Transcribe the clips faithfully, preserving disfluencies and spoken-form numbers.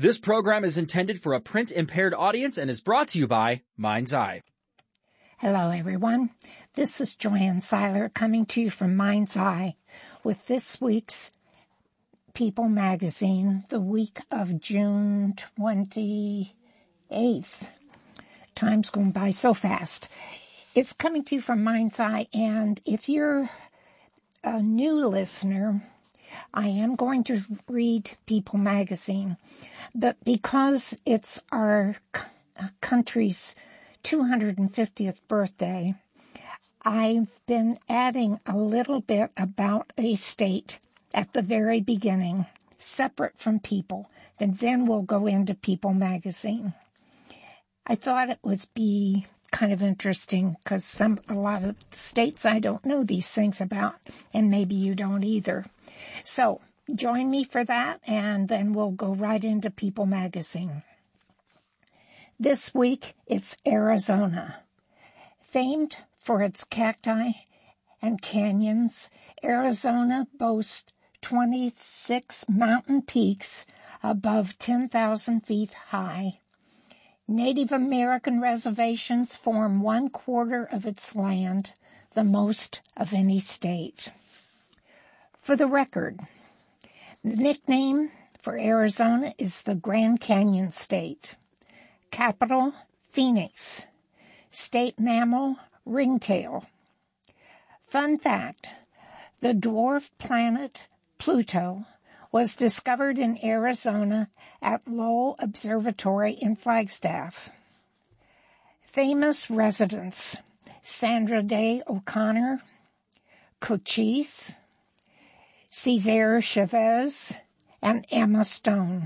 This program is intended for a print-impaired audience and is brought to you by Mind's Eye. Hello, everyone. This is Joanne Seiler coming to you from Mind's Eye with this week's People magazine, the week of June twenty-eighth. Time's going by so fast. It's coming to you from Mind's Eye, and if you're a new listener, I am going to read People magazine, but because it's our c- country's two hundred fiftieth birthday, I've been adding a little bit about a state at the very beginning, separate from People, and then we'll go into People magazine. I thought it would be kind of interesting because some a lot of states I don't know these things about, and maybe you don't either. So join me for that, and then we'll go right into People magazine. This week, it's Arizona. Famed for its cacti and canyons, Arizona boasts twenty-six mountain peaks above ten thousand feet high. Native American reservations form one quarter of its land, the most of any state. For the record, the nickname for Arizona is the Grand Canyon State. Capital, Phoenix. State mammal, ringtail. Fun fact, the dwarf planet Pluto was discovered in Arizona at Lowell Observatory in Flagstaff. Famous residents, Sandra Day O'Connor, Cochise, Cesar Chavez, and Emma Stone.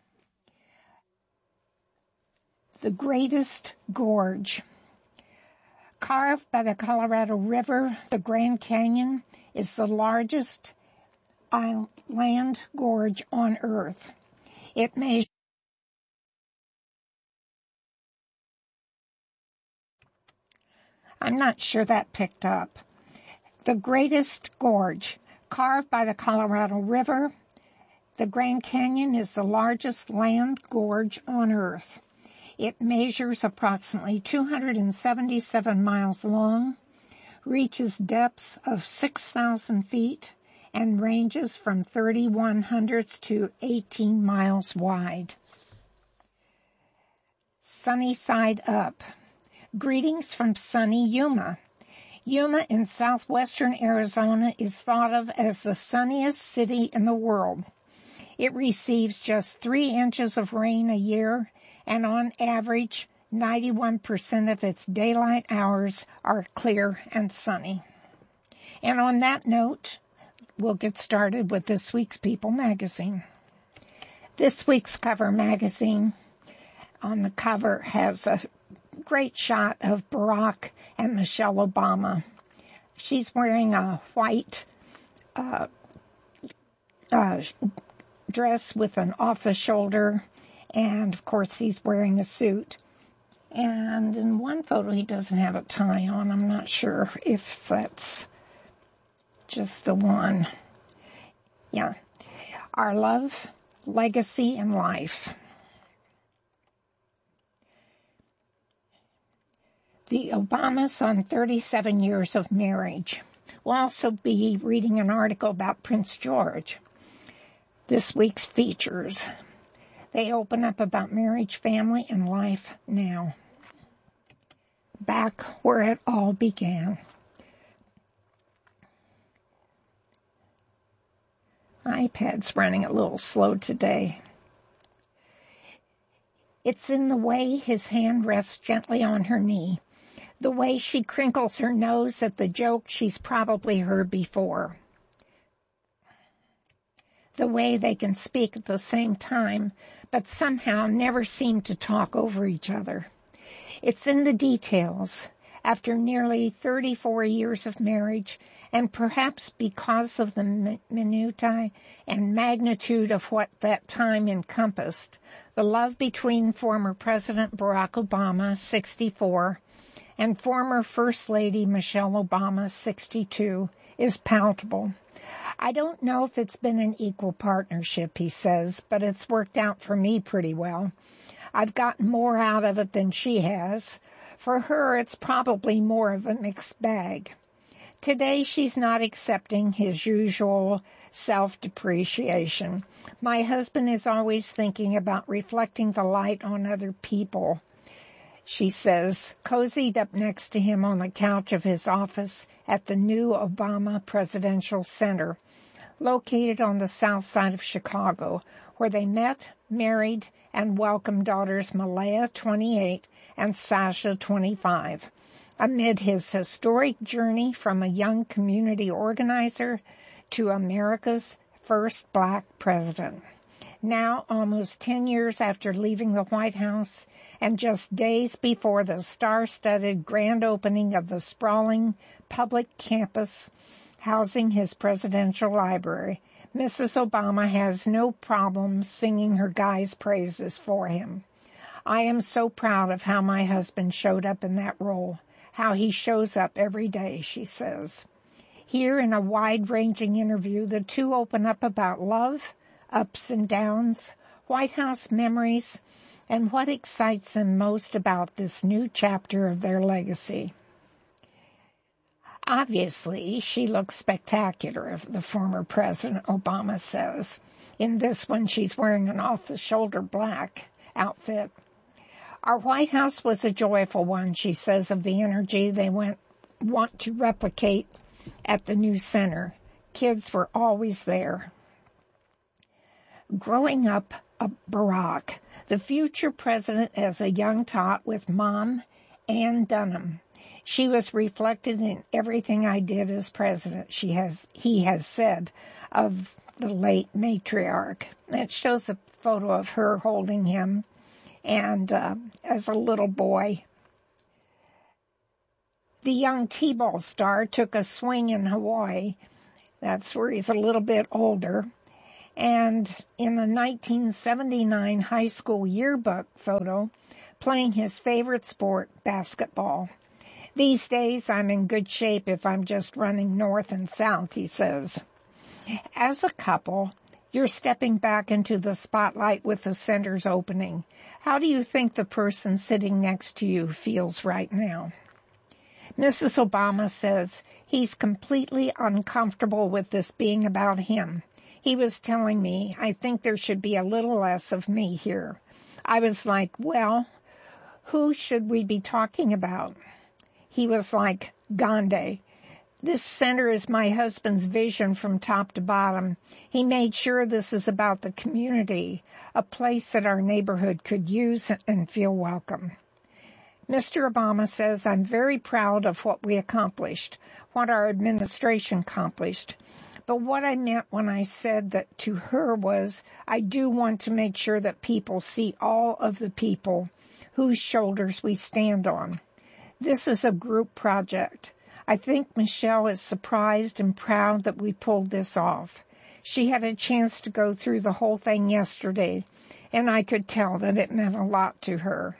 The Greatest Gorge. Carved by the Colorado River, the Grand Canyon is the largest land gorge on Earth. It measures I'm not sure that picked up. The Greatest Gorge, carved by the Colorado River, the Grand Canyon is the largest land gorge on Earth. It measures approximately two hundred seventy-seven miles long, reaches depths of six thousand feet, and ranges from thirty-one hundredths to eighteen miles wide. Sunny Side Up. Greetings from sunny Yuma. Yuma in southwestern Arizona is thought of as the sunniest city in the world. It receives just three inches of rain a year, and on average, ninety-one percent of its daylight hours are clear and sunny. And on that note, we'll get started with this week's People magazine. This week's cover magazine on the cover has a great shot of Barack and Michelle Obama. She's wearing a white uh, uh, dress with an off-the-shoulder, and of course he's wearing a suit. And in one photo he doesn't have a tie on. I'm not sure if that's just the one. Yeah. Our Love, Legacy, and Life. The Obamas on thirty-seven years of marriage. We'll also be reading an article about Prince George. This week's features. They open up about marriage, family, and life now. Back where it all began. iPad's running a little slow today. It's in the way his hand rests gently on her knee, the way she crinkles her nose at the joke she's probably heard before, the way they can speak at the same time, but somehow never seem to talk over each other. It's in the details. After nearly thirty-four years of marriage, and perhaps because of the minutiae and magnitude of what that time encompassed, the love between former President Barack Obama, sixty-four, and former First Lady Michelle Obama, sixty-two, is palpable. I don't know if it's been an equal partnership, he says, but it's worked out for me pretty well. I've gotten more out of it than she has. For her, it's probably more of a mixed bag. Today, she's not accepting his usual self-depreciation. My husband is always thinking about reflecting the light on other people, she says, cozied up next to him on the couch of his office at the new Obama Presidential Center, located on the south side of Chicago, where they met, married, and welcomed daughters Malaya, twenty-eight, and Sasha, twenty-five, amid his historic journey from a young community organizer to America's first black president. Now, almost ten years after leaving the White House, and just days before the star-studded grand opening of the sprawling public campus housing his presidential library, Missus Obama has no problem singing her guy's praises for him. I am so proud of how my husband showed up in that role, how he shows up every day, she says. Here in a wide-ranging interview, the two open up about love, ups and downs, White House memories, and what excites them most about this new chapter of their legacy. Obviously, she looks spectacular, the former President Obama says. In this one, she's wearing an off-the-shoulder black outfit. Our White House was a joyful one, she says, of the energy they went, want to replicate at the new center. Kids were always there. Growing up a Barack, the future president as a young tot with Mom, Ann Dunham. She was reflected in everything I did as president, she has, he has said of the late matriarch. It shows a photo of her holding him and uh, as a little boy. The young T-ball star took a swing in Hawaii. That's where he's a little bit older. And in the nineteen seventy-nine high school yearbook photo, playing his favorite sport, basketball. These days, I'm in good shape if I'm just running north and south, he says. As a couple, you're stepping back into the spotlight with the center's opening. How do you think the person sitting next to you feels right now? Missus Obama says he's completely uncomfortable with this being about him. He was telling me, I think there should be a little less of me here. I was like, well, who should we be talking about? He was like, Gandhi. This center is my husband's vision from top to bottom. He made sure this is about the community, a place that our neighborhood could use and feel welcome. Mister Obama says, I'm very proud of what we accomplished, what our administration accomplished. But what I meant when I said that to her was, I do want to make sure that people see all of the people whose shoulders we stand on. This is a group project. I think Michelle is surprised and proud that we pulled this off. She had a chance to go through the whole thing yesterday, and I could tell that it meant a lot to her.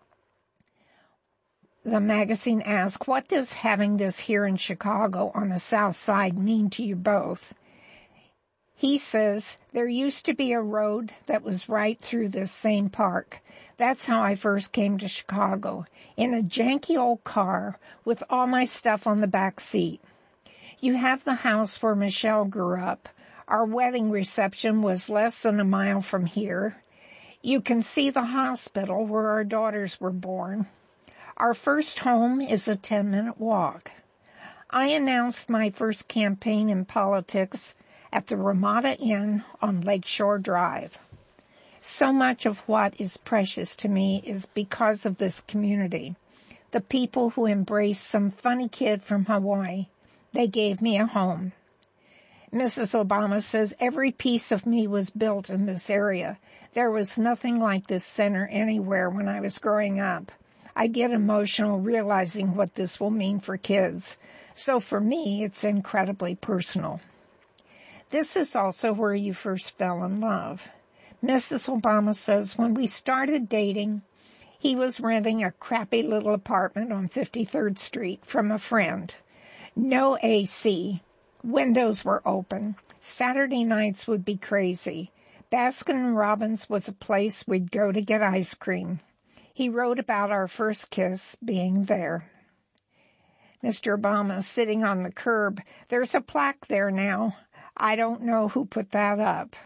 The magazine asked, what does having this here in Chicago on the south side mean to you both? He says, there used to be a road that was right through this same park. That's how I first came to Chicago, in a janky old car with all my stuff on the back seat. You have the house where Michelle grew up. Our wedding reception was less than a mile from here. You can see the hospital where our daughters were born. Our first home is a ten-minute walk. I announced my first campaign in politics at the Ramada Inn on Lakeshore Drive. So much of what is precious to me is because of this community. The people who embraced some funny kid from Hawaii. They gave me a home. Missus Obama says every piece of me was built in this area. There was nothing like this center anywhere when I was growing up. I get emotional realizing what this will mean for kids. So for me, it's incredibly personal. This is also where you first fell in love. Missus Obama says when we started dating, he was renting a crappy little apartment on fifty-third Street from a friend. No A C, Windows were open. Saturday nights would be crazy. Baskin Robbins was a place we'd go to get ice cream. He wrote about our first kiss being there. Mister Obama sitting on the curb. There's a plaque there now. I don't know who put that up.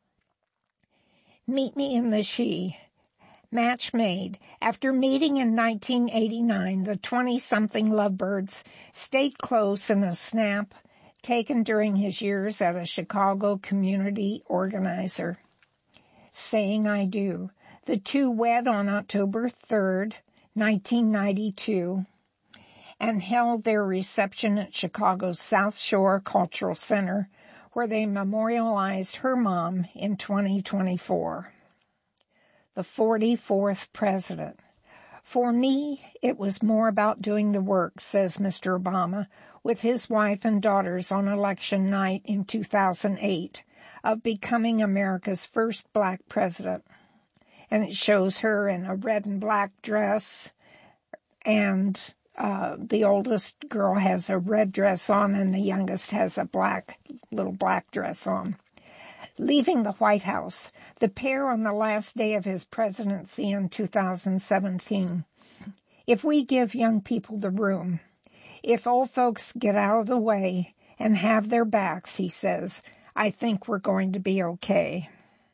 Meet me in the She. Match made. After meeting in nineteen eighty-nine, the twenty-something lovebirds stayed close in a snap taken during his years at a Chicago community organizer. Saying I do. The two wed on October third, nineteen ninety-two, and held their reception at Chicago's South Shore Cultural Center, where they memorialized her mom in twenty twenty-four. The forty-fourth president. For me, it was more about doing the work, says Mister Obama, with his wife and daughters on election night in two thousand eight, of becoming America's first black president. And it shows her in a red and black dress, and uh, the oldest girl has a red dress on, and the youngest has a black, little black dress on. Leaving the White House, the pair on the last day of his presidency in two thousand seventeen. If we give young people the room, if old folks get out of the way and have their backs, he says, I think we're going to be okay.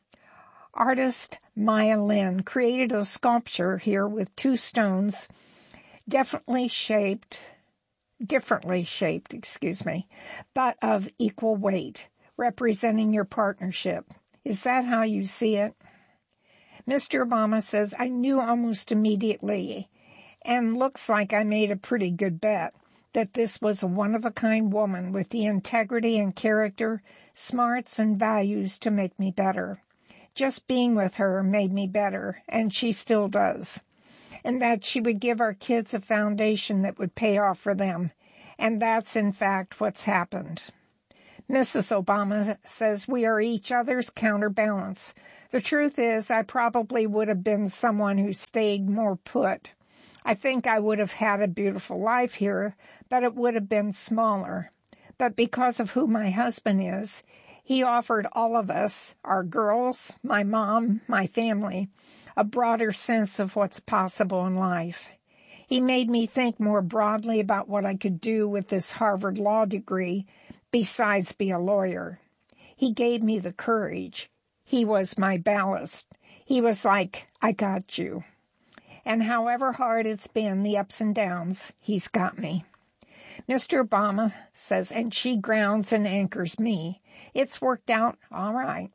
Artist Maya Lin created a sculpture here with two stones, definitely shaped, differently shaped, excuse me, but of equal weight, representing your partnership. Is that how you see it? Mister Obama says, I knew almost immediately, and looks like I made a pretty good bet, that this was a one-of-a-kind woman with the integrity and character, smarts and values to make me better. Just being with her made me better, and she still does. And that she would give our kids a foundation that would pay off for them. And that's, in fact, what's happened. Missus Obama says we are each other's counterbalance. The truth is, I probably would have been someone who stayed more put. I think I would have had a beautiful life here, but it would have been smaller. But because of who my husband is, he offered all of us, our girls, my mom, my family, a broader sense of what's possible in life. He made me think more broadly about what I could do with this Harvard Law degree besides be a lawyer. He gave me the courage. He was my ballast. He was like, I got you. And however hard it's been, the ups and downs, he's got me. Mister Obama says, and she grounds and anchors me. It's worked out all right.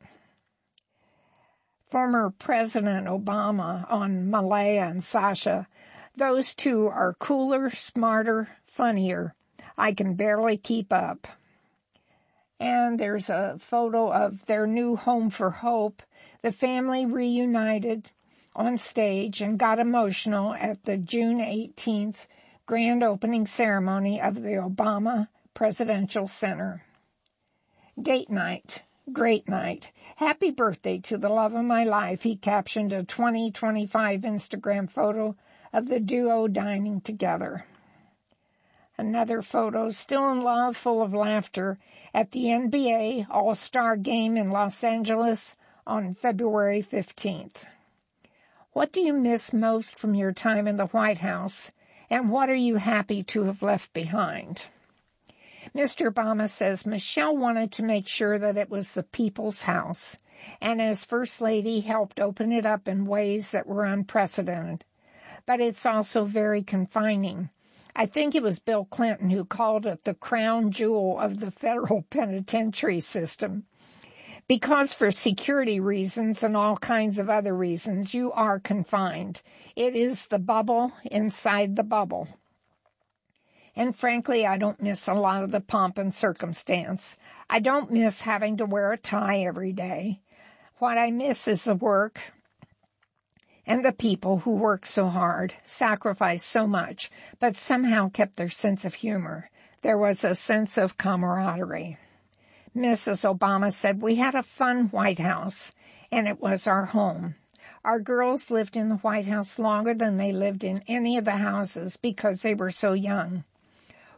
Former President Obama on Malaya and Sasha. Those two are cooler, smarter, funnier. I can barely keep up. And there's a photo of their new home for hope. The family reunited on stage and got emotional at the June eighteenth grand opening ceremony of the Obama Presidential Center. Date night. Great night. Happy birthday to the love of my life, he captioned a twenty twenty-five Instagram photo of the duo dining together. Another photo, still in love, full of laughter, at the N B A All-Star Game in Los Angeles on February fifteenth. What do you miss most from your time in the White House, and what are you happy to have left behind? Mister Obama says Michelle wanted to make sure that it was the people's house, and as First Lady helped open it up in ways that were unprecedented. But it's also very confining. I think it was Bill Clinton who called it the crown jewel of the federal penitentiary system. Because for security reasons and all kinds of other reasons, you are confined. It is the bubble inside the bubble. And frankly, I don't miss a lot of the pomp and circumstance. I don't miss having to wear a tie every day. What I miss is the work and the people who work so hard, sacrificed so much, but somehow kept their sense of humor. There was a sense of camaraderie. Missus Obama said, we had a fun White House, and it was our home. Our girls lived in the White House longer than they lived in any of the houses because they were so young.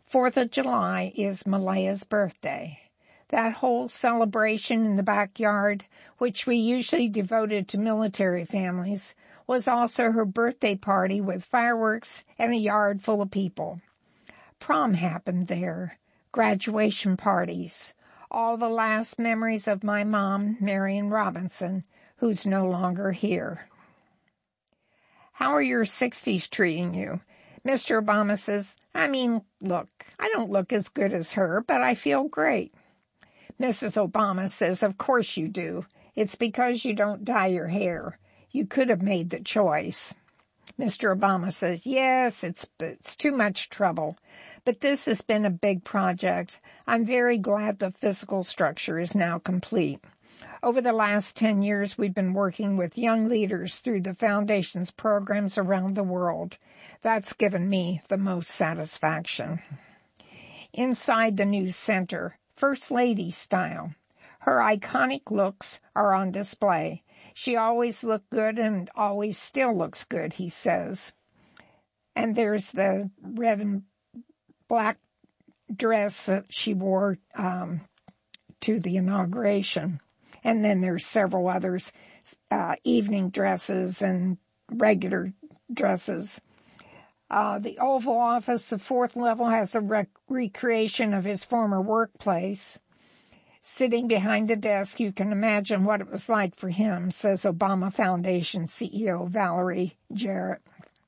Fourth of July is Malaya's birthday. That whole celebration in the backyard, which we usually devoted to military families, was also her birthday party with fireworks and a yard full of people. Prom happened there, graduation parties, all the last memories of my mom, Marion Robinson, who's no longer here. How are your sixties treating you? Mister Obama says, I mean, look, I don't look as good as her, but I feel great. Missus Obama says, of course you do. It's because you don't dye your hair. You could have made the choice. Mister Obama says, yes, it's, it's too much trouble. But this has been a big project. I'm very glad the physical structure is now complete. Over the last ten years, we've been working with young leaders through the Foundation's programs around the world. That's given me the most satisfaction. Inside the new center, First Lady style. Her iconic looks are on display. She always looked good and always still looks good, he says. And there's the red and black dress that she wore um, to the inauguration. And then there's several others, uh, evening dresses and regular dresses. Uh, the Oval Office, the fourth level, has a rec- recreation of his former workplace. Sitting behind the desk, you can imagine what it was like for him, says Obama Foundation C E O Valerie Jarrett.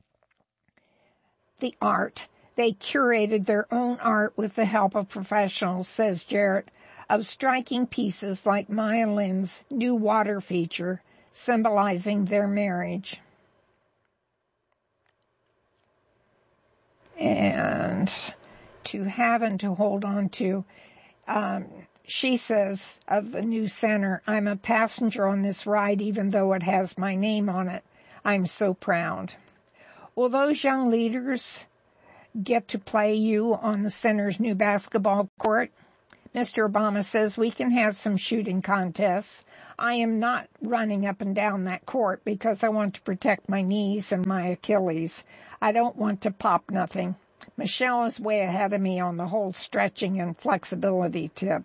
The art. They curated their own art with the help of professionals, says Jarrett, of striking pieces like Maya Lin's new water feature, symbolizing their marriage. And to have and to hold on to, um, she says of the new center, I'm a passenger on this ride even though it has my name on it. I'm so proud. Will those young leaders get to play you on the center's new basketball court? Mister Obama says we can have some shooting contests. I am not running up and down that court because I want to protect my knees and my Achilles. I don't want to pop nothing. Michelle is way ahead of me on the whole stretching and flexibility tip.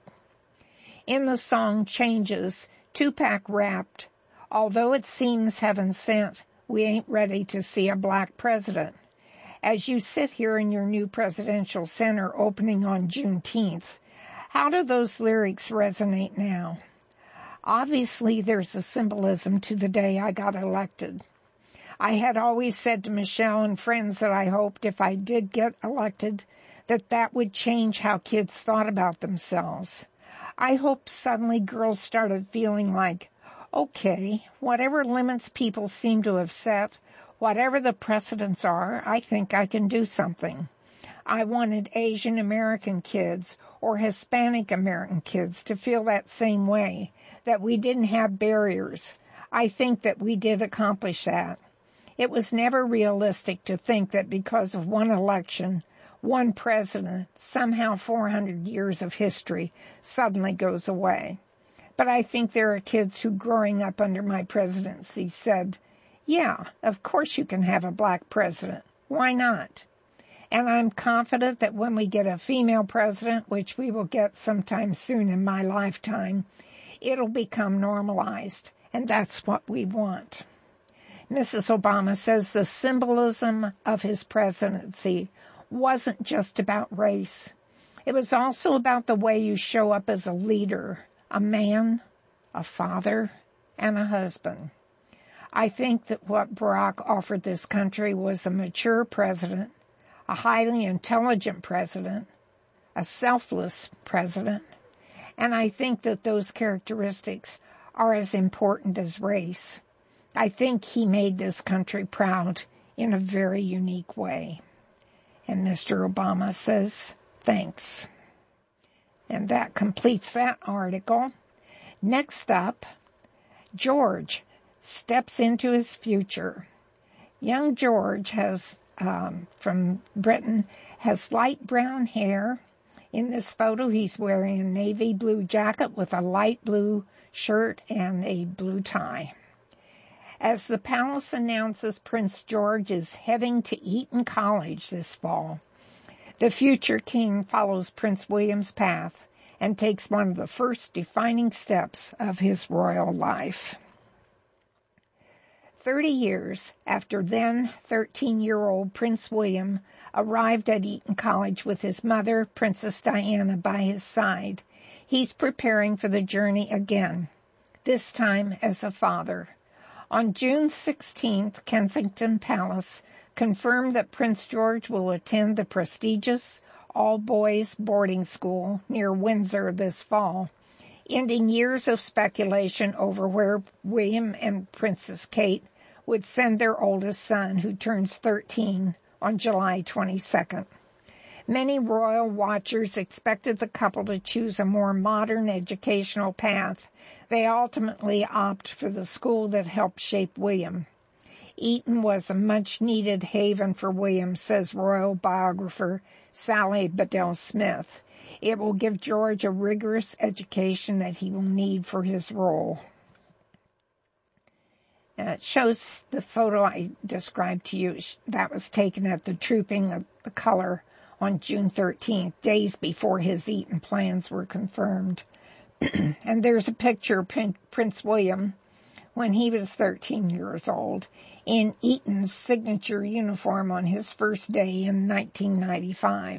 In the song Changes, Tupac rapped, although it seems heaven sent, we ain't ready to see a black president. As you sit here in your new presidential center opening on Juneteenth, how do those lyrics resonate now? Obviously, there's a symbolism to the day I got elected. I had always said to Michelle and friends that I hoped if I did get elected, that that would change how kids thought about themselves. I hoped suddenly girls started feeling like, okay, whatever limits people seem to have set, whatever the precedents are, I think I can do something. I wanted Asian American kids or Hispanic American kids to feel that same way, that we didn't have barriers. I think that we did accomplish that. It was never realistic to think that because of one election, one president, somehow four hundred years of history suddenly goes away. But I think there are kids who, growing up under my presidency, said, yeah, of course you can have a black president. Why not? And I'm confident that when we get a female president, which we will get sometime soon in my lifetime, it'll become normalized, and that's what we want. Missus Obama says the symbolism of his presidency wasn't just about race. It was also about the way you show up as a leader, a man, a father, and a husband. I think that what Barack offered this country was a mature president, a highly intelligent president, a selfless president, and I think that those characteristics are as important as race. I think he made this country proud in a very unique way. And Mister Obama says, thanks. And that completes that article. Next up, George steps into his future. Young George has, um, from Britain, has light brown hair. In this photo, he's wearing a navy blue jacket with a light blue shirt and a blue tie. As the palace announces Prince George is heading to Eton College this fall, The future king follows Prince William's path and takes one of the first defining steps of his royal life. Thirty years after then thirteen-year-old Prince William arrived at Eton College with his mother, Princess Diana, by his side, he's preparing for the journey again, this time as a father. On June sixteenth, Kensington Palace confirmed that Prince George will attend the prestigious all-boys boarding school near Windsor this fall, ending years of speculation over where William and Princess Kate would send their oldest son, who turns thirteen on July twenty-second. Many royal watchers expected the couple to choose a more modern educational path. They ultimately opt for the school that helped shape William. Eton was a much-needed haven for William, says royal biographer Sally Bedell Smith. It will give George a rigorous education that he will need for his role. Uh, it shows the photo I described to you. That was taken at the Trooping of the Color on June thirteenth, days before his Eton plans were confirmed. And there's a picture of Prince William when he was thirteen years old in Eton's signature uniform on his first day in nineteen ninety-five.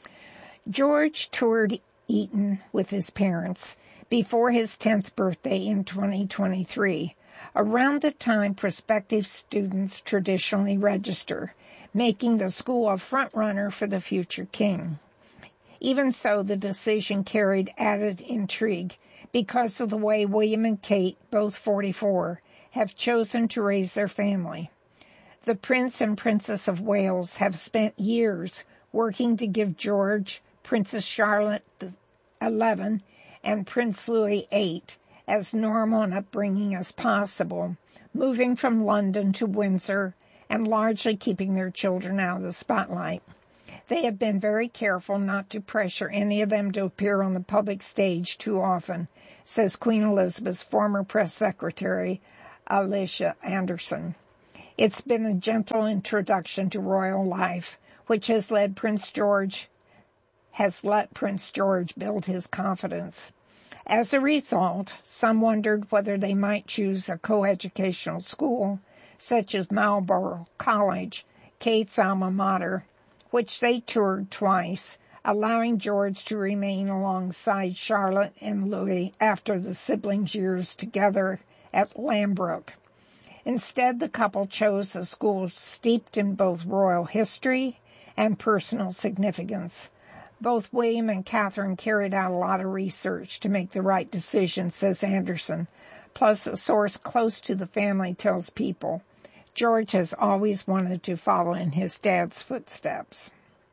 George toured Eton with his parents before his tenth birthday in twenty twenty-three, around the time prospective students traditionally register, making the school a front-runner for the future king. Even so, the decision carried added intrigue because of the way William and Kate, both forty-four, have chosen to raise their family. The Prince and Princess of Wales have spent years working to give George, Princess Charlotte the eleventh, and Prince Louis the eighth as normal an upbringing as possible, moving from London to Windsor and largely keeping their children out of the spotlight. They have been very careful not to pressure any of them to appear on the public stage too often, says Queen Elizabeth's former press secretary, Alicia Anderson. It's been a gentle introduction to royal life, which has led Prince George, has let Prince George build his confidence. As a result, some wondered whether they might choose a coeducational school, such as Marlborough College, Kate's alma mater, which they toured twice, allowing George to remain alongside Charlotte and Louis after the siblings' years together at Lambrook. Instead, the couple chose a school steeped in both royal history and personal significance. Both William and Catherine carried out a lot of research to make the right decision, says Anderson. Plus, a source close to the family tells People, George has always wanted to follow in his dad's footsteps.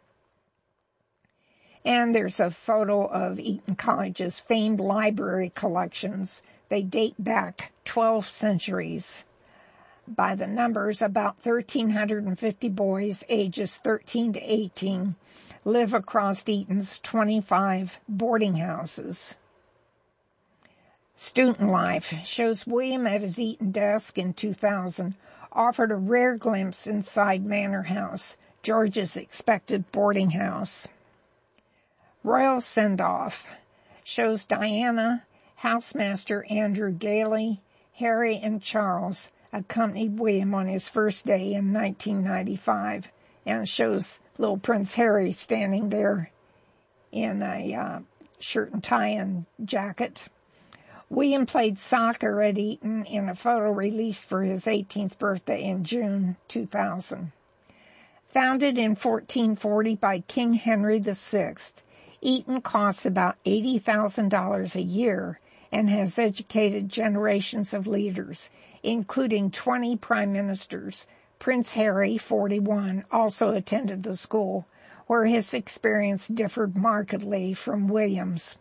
And there's a photo of Eton College's famed library collections. They date back twelve centuries. By the numbers, about one thousand three hundred fifty boys ages thirteen to eighteen live across Eton's twenty-five boarding houses. Student Life shows William at his Eton desk in two thousand offered a rare glimpse inside Manor House, George's expected boarding house. Royal Send-Off shows Diana, housemaster Andrew Gailey, Harry, and Charles accompanied William on his first day in nineteen ninety-five, and shows little Prince Harry standing there in a uh, shirt and tie and jacket. William played soccer at Eton in a photo released for his eighteenth birthday in June two thousand. Founded in fourteen forty by King Henry the sixth, Eton costs about eighty thousand dollars a year and has educated generations of leaders, including twenty prime ministers. Prince Harry, forty-one, also attended the school, where his experience differed markedly from William's.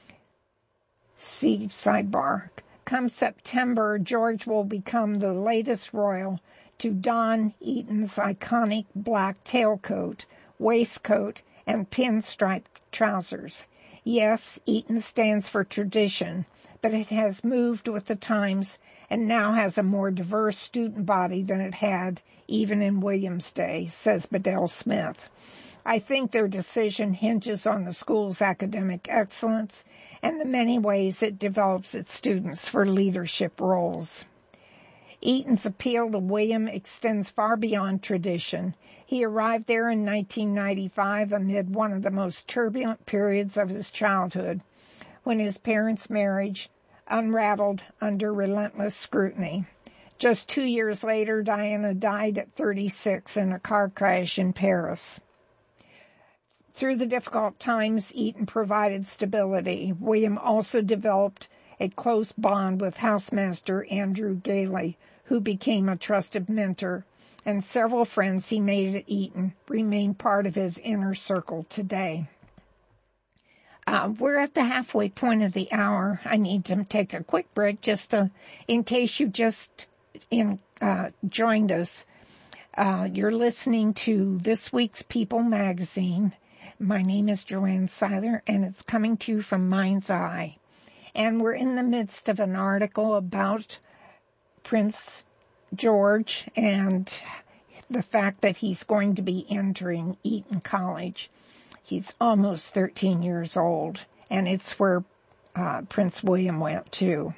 See sidebar. Come September, George will become the latest royal to don Eton's iconic black tailcoat, waistcoat, and pinstripe trousers. Yes, Eton stands for tradition, but it has moved with the times and now has a more diverse student body than it had even in William's day, says Bedell Smith. I think their decision hinges on the school's academic excellence and the many ways it develops its students for leadership roles. Eaton's appeal to William extends far beyond tradition. He arrived there in nineteen ninety-five amid one of the most turbulent periods of his childhood, when his parents' marriage unraveled under relentless scrutiny. Just two years later, Diana died at thirty-six in a car crash in Paris. Through the difficult times, Eaton provided stability. William also developed a close bond with housemaster Andrew Gailey, who became a trusted mentor, and several friends he made at Eaton remain part of his inner circle today. Uh, we're at the halfway point of the hour. I need to take a quick break just to, in case you just in, uh, joined us. Uh, you're listening to this week's People magazine. My name is Joanne Seiler, and it's coming to you from Mind's Eye. And we're in the midst of an article about Prince George and the fact that he's going to be entering Eton College. He's almost thirteen years old, and it's where uh, Prince William went too.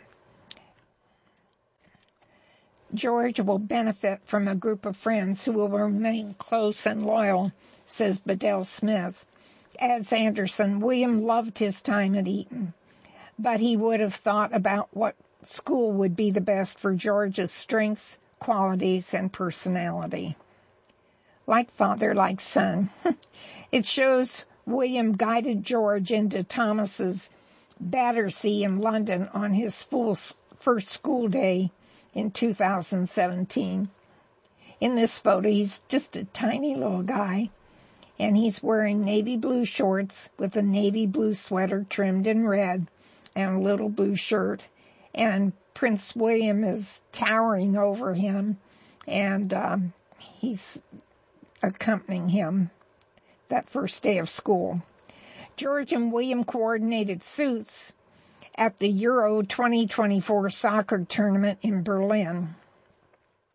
George will benefit from a group of friends who will remain close and loyal, says Bedell Smith. Adds Anderson, William loved his time at Eton, but he would have thought about what school would be the best for George's strengths, qualities, and personality. Like father, like son. It shows William guided George into Thomas's Battersea in London on his full first school day in two thousand seventeen. In this photo, he's just a tiny little guy, and he's wearing navy blue shorts with a navy blue sweater trimmed in red and a little blue shirt. And Prince William is towering over him, and um, he's accompanying him that first day of school. George and William coordinated suits at the Euro twenty twenty-four soccer tournament in Berlin.